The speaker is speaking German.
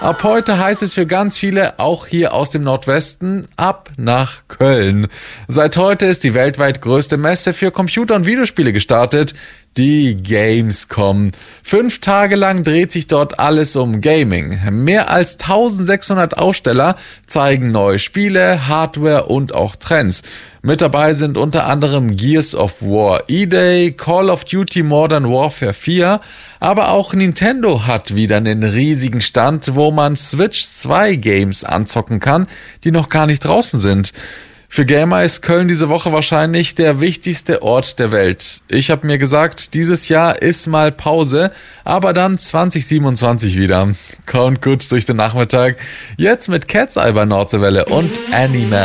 Ab heute heißt es für ganz viele, auch hier aus dem Nordwesten, ab nach Köln. Seit heute ist die weltweit größte Messe für Computer- und Videospiele gestartet, die Gamescom. 5 Tage lang dreht sich dort alles um Gaming. Mehr als 1600 Aussteller zeigen neue Spiele, Hardware und auch Trends. Mit dabei sind unter anderem Gears of War E-Day, Call of Duty Modern Warfare 4, aber auch Nintendo hat wieder einen riesigen Stand, wo man Switch 2 Games anzocken kann, die noch gar nicht draußen sind. Für Gamer ist Köln diese Woche wahrscheinlich der wichtigste Ort der Welt. Ich habe mir gesagt, dieses Jahr ist mal Pause, aber dann 2027 wieder. Kommt gut durch den Nachmittag. Jetzt mit Cat's Eye bei Nordseewelle und Animal.